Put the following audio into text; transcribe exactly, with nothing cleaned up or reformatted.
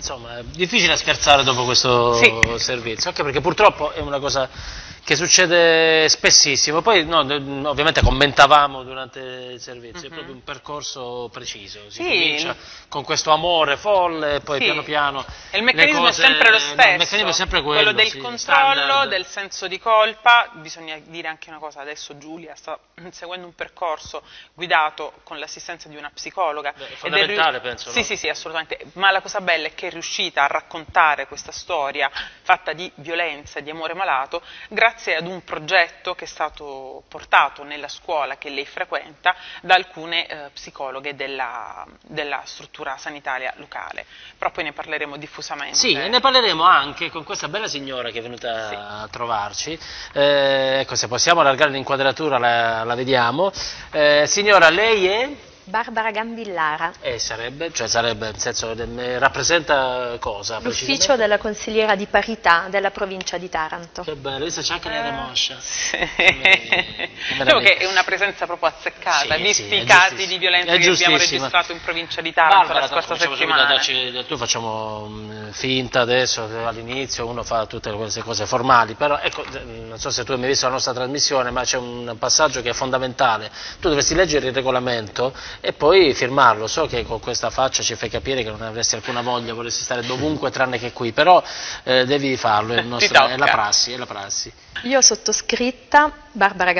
insomma, è difficile scherzare dopo questo Sì. servizio, anche perché purtroppo è una cosa che succede spessissimo. Poi no, ovviamente commentavamo durante il servizio, Mm-hmm. è proprio un percorso preciso, si Sì. comincia con questo amore folle, poi Sì. piano piano E il meccanismo cose, è sempre lo no, stesso, il meccanismo è sempre quello, del sì, controllo, standard. del senso di colpa. Bisogna dire anche una cosa, adesso Giulia sta seguendo un percorso guidato con l'assistenza di una psicologa. Beh, è fondamentale, ed è penso, Sì, no? sì, sì, assolutamente, ma la cosa bella è che è riuscita a raccontare questa storia fatta di violenza e di amore malato grazie ad un progetto che è stato portato nella scuola che lei frequenta da alcune eh, psicologhe della, della struttura sanitaria locale, però poi ne parleremo diffusamente. Sì, e ne parleremo anche con questa bella signora che è venuta Sì. a trovarci. Eh, ecco, se possiamo allargare l'inquadratura la, la vediamo. Eh, signora, lei è? Barbara Gambillara, Eh, sarebbe, cioè sarebbe, nel senso, eh, rappresenta cosa? l'ufficio precisamente? della consigliera di parità della provincia di Taranto. Che bello, adesso c'è anche lei moscia. Sì. Come- come Diciamo la- che è una presenza proprio azzeccata, Sì, visti sì, è i casi giustissimo. di violenza È che abbiamo giustissima. registrato in provincia di Taranto Barbara, la scorsa facciamo subito a settimana. darci del tu, facciamo mh, finta adesso che all'inizio uno fa tutte queste cose formali, però ecco, non so se tu hai mai visto la nostra trasmissione, ma c'è un passaggio che è fondamentale. Tu dovresti leggere il regolamento e poi firmarlo. So che con questa faccia ci fai capire che non avresti alcuna voglia, vorresti stare dovunque tranne che qui, però eh, devi farlo, è, il nostro- è la prassi, è la prassi. Io sottoscritta, Barbara